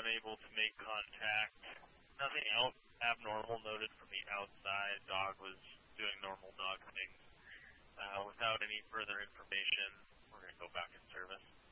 unable to make contact. Nothing else abnormal noted from the outside. Dog was doing normal dog things. Without any further information, we're going to go back in service.